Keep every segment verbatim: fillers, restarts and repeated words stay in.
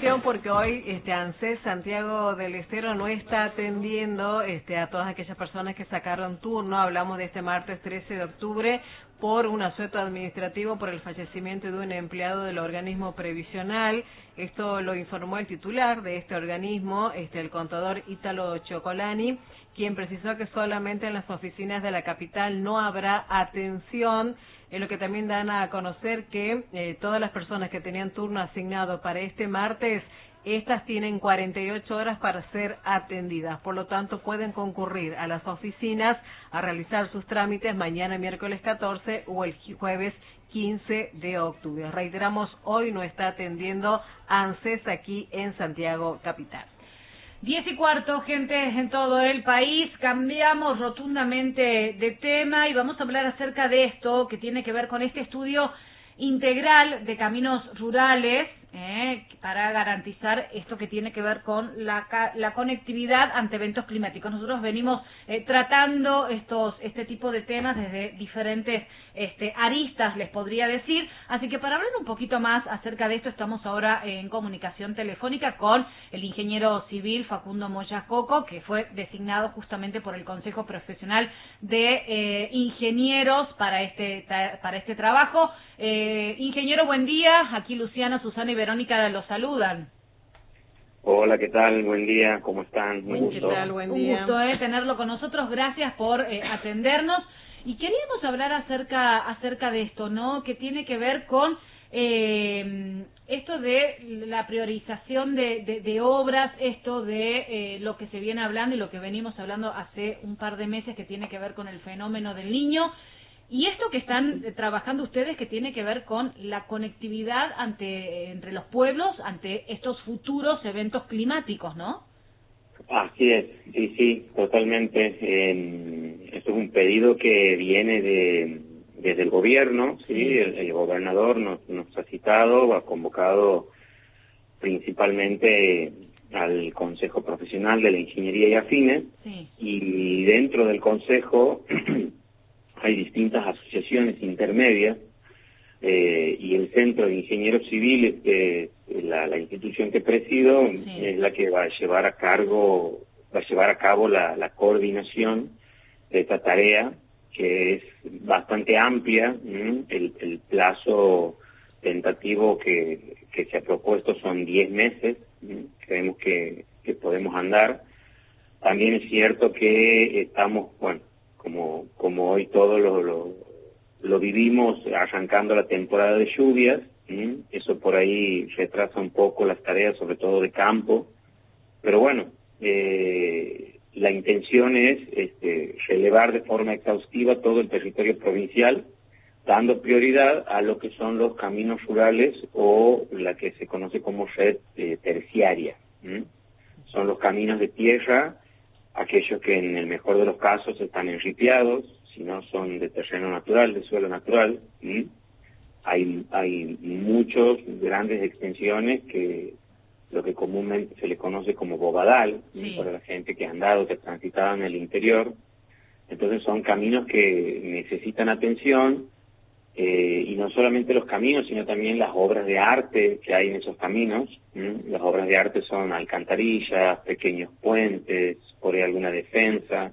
atención porque hoy este ANSES Santiago del Estero no está atendiendo este a todas aquellas personas que sacaron turno. Hablamos de este martes trece de octubre por un asueto administrativo por el fallecimiento de un empleado del organismo previsional. Esto lo informó el titular de este organismo, este el contador Ítalo Chocolani, quien precisó que solamente en las oficinas de la capital no habrá atención. Es lo que también dan a conocer que eh, todas las personas que tenían turno asignado para este martes, estas tienen cuarenta y ocho horas para ser atendidas. Por lo tanto, pueden concurrir a las oficinas a realizar sus trámites mañana miércoles catorce o el jueves quince de octubre. Reiteramos, hoy no está atendiendo ANSES aquí en Santiago Capital. Diez y cuarto, gente en todo el país, cambiamos rotundamente de tema y vamos a hablar acerca de esto que tiene que ver con este estudio integral de caminos rurales eh, para garantizar esto que tiene que ver con la, la conectividad ante eventos climáticos. Nosotros venimos eh, tratando estos este tipo de temas desde diferentes este, aristas, les podría decir. Así que para hablar un poquito más acerca de esto, estamos ahora en comunicación telefónica con el ingeniero civil Facundo Moya Coco, que fue designado justamente por el Consejo Profesional de eh, Ingenieros para este, para este trabajo. Eh, ingeniero, buen día. Aquí Luciana, Susana y Verónica los saludan. Hola, ¿qué tal? Buen día, ¿cómo están? Un gusto. ¿Qué tal? Buen día. Un gusto eh, tenerlo con nosotros. Gracias por eh, atendernos. Y queríamos hablar acerca acerca de esto, ¿no? Que tiene que ver con eh, esto de la priorización de, de, de obras, esto de eh, lo que se viene hablando y lo que venimos hablando hace un par de meses, que tiene que ver con el fenómeno del Niño. Y esto que están trabajando ustedes, que tiene que ver con la conectividad ante entre los pueblos ante estos futuros eventos climáticos, ¿no? Así es, sí, sí, totalmente. Eh, esto es un pedido que viene de desde el gobierno, sí, sí. El, el gobernador nos, nos ha citado, ha convocado principalmente al Consejo Profesional de la Ingeniería y Afines, sí. Y dentro del Consejo hay distintas asociaciones intermedias eh, y el Centro de Ingenieros Civiles, eh, la, la institución que presido, sí. Es la que va a llevar a cargo, va a llevar a cabo la, la coordinación de esta tarea, que es bastante amplia. El, el plazo tentativo que, que se ha propuesto son diez meses. Creemos que, que podemos andar. También es cierto que estamos, bueno, como como hoy todo lo, lo, lo vivimos arrancando la temporada de lluvias, ¿sí? Eso por ahí retrasa un poco las tareas, sobre todo de campo, pero bueno, eh, la intención es este, relevar de forma exhaustiva todo el territorio provincial, dando prioridad a lo que son los caminos rurales o la que se conoce como red eh, terciaria. ¿sí? Son los caminos de tierra, aquellos que en el mejor de los casos están enripiados, si no son de terreno natural, de suelo natural. ¿sí? Hay hay muchos grandes extensiones que lo que comúnmente se le conoce como bobadal, sí. Para la gente que ha andado, que ha transitado en el interior. Entonces son caminos que necesitan atención, eh, y no solamente los caminos, sino también las obras de arte que hay en esos caminos. ¿sí? Las obras de arte son alcantarillas, pequeños puentes, por ahí alguna defensa.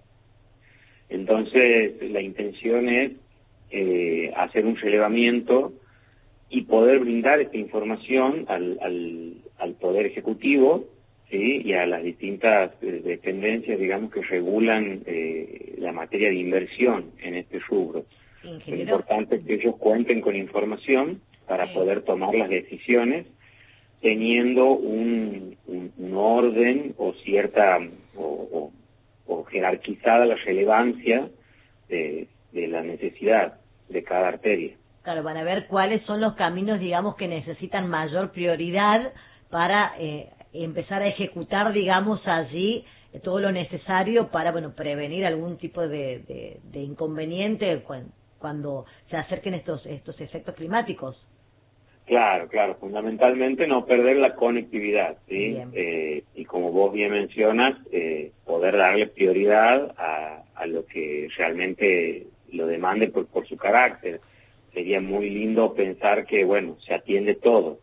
Entonces la intención es eh, hacer un relevamiento y poder brindar esta información al, al, al Poder Ejecutivo, ¿sí? Y a las distintas eh, dependencias, digamos, que regulan eh, la materia de inversión en este rubro. Ingeniero. Lo importante es que ellos cuenten con información para sí. poder tomar las decisiones teniendo un, un, un orden o cierta o, o, o jerarquizada la relevancia de, de la necesidad de cada arteria. Claro, van a ver cuáles son los caminos, digamos, que necesitan mayor prioridad para eh, empezar a ejecutar, digamos, allí eh, todo lo necesario para, bueno, prevenir algún tipo de, de, de inconveniente cuando, cuando se acerquen estos estos efectos climáticos. Claro, claro, fundamentalmente no perder la conectividad, ¿sí? Eh, y como vos bien mencionas, eh, poder darle prioridad a, a lo que realmente lo demande por, por su carácter. Sería muy lindo pensar que, bueno, se atiende todo,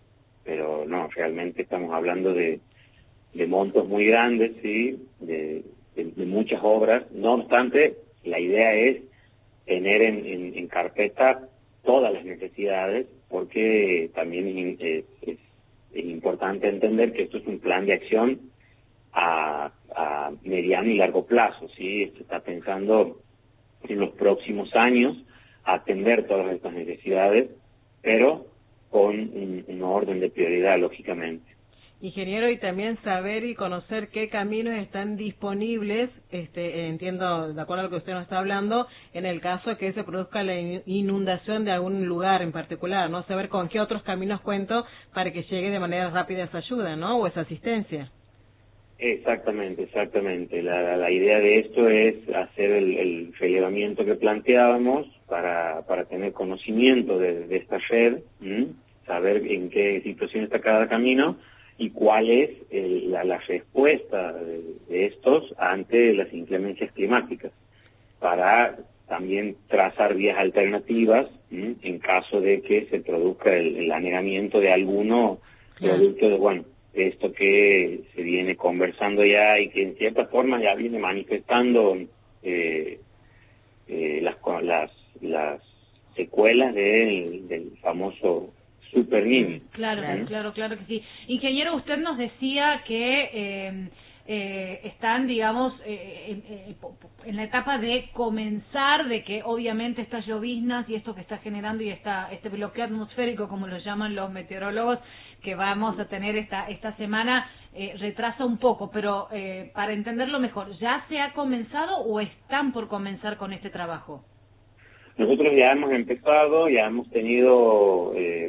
pero no, realmente estamos hablando de, de montos muy grandes, sí, de, de, de muchas obras. No obstante, la idea es tener en, en, en carpeta todas las necesidades, porque también es, es, es importante entender que esto es un plan de acción a, a mediano y largo plazo, ¿sí? Esto está pensando en los próximos años atender todas estas necesidades, pero con un, un orden de prioridad, lógicamente. Ingeniero, y también saber y conocer qué caminos están disponibles, este, entiendo, de acuerdo a lo que usted nos está hablando, en el caso que se produzca la inundación de algún lugar en particular, ¿no? Saber con qué otros caminos cuento para que llegue de manera rápida esa ayuda, ¿no? O esa asistencia. Exactamente, exactamente. La, la idea de esto es hacer el, el relevamiento que planteábamos para, para tener conocimiento de, de esta red, ¿m? Saber en qué situación está cada camino y cuál es el, la, la respuesta de, de estos ante las inclemencias climáticas, para también trazar vías alternativas, ¿m? En caso de que se produzca el, el anegamiento de alguno producto de, bueno, esto que se viene conversando ya y que en cierta forma ya viene manifestando eh, eh, las, las las secuelas del, del famoso Super Niño. Claro, ¿eh? claro, claro que sí. Ingeniero, usted nos decía que eh, eh, están, digamos, eh, en, en la etapa de comenzar, de que obviamente estas lloviznas y esto que está generando y esta, este bloqueo atmosférico, como lo llaman los meteorólogos, que vamos a tener esta esta semana, eh, retrasa un poco, pero eh, para entenderlo mejor, ¿ya se ha comenzado o están por comenzar con este trabajo? Nosotros ya hemos empezado, ya hemos tenido eh,